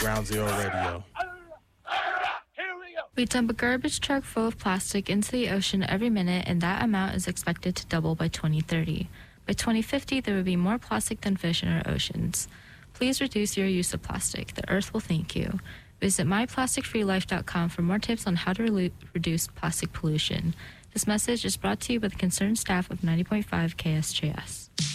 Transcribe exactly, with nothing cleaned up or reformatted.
Ground Zero Radio. We dump a garbage truck full of plastic into the ocean every minute, and that amount is expected to double by twenty thirty. By twenty fifty, there will be more plastic than fish in our oceans. Please reduce your use of plastic. The Earth will thank you. Visit my plastic free life dot com for more tips on how to re- reduce plastic pollution. This message is brought to you by the concerned staff of ninety point five K S J S.